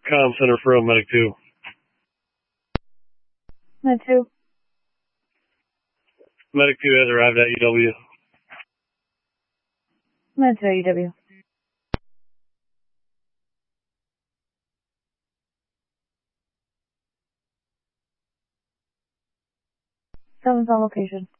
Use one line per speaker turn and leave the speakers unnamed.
comm center from Medic 2.
Med 2.
Medic 2 has arrived at UW.
Med 2 UW. Someone's on location.